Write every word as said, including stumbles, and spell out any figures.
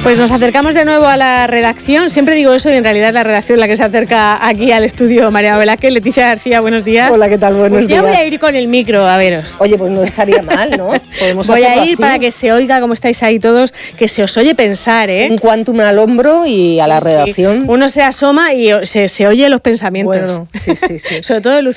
Pues nos acercamos de nuevo a la redacción. Siempre digo eso y en realidad es la redacción la que se acerca aquí al estudio. María Velázquez, Leticia García, buenos días. Hola, ¿qué tal? Buenos pues ya días. voy a ir con el micro, a veros. Oye, pues no estaría mal, ¿no? Podemos voy a ir así. para que se oiga cómo estáis ahí todos, que se os oye pensar, ¿eh? Un quantum al hombro y sí, a la redacción. Sí. Uno se asoma y se, se oye los pensamientos. Bueno, sí, sí, sí. Sobre todo de Lucía.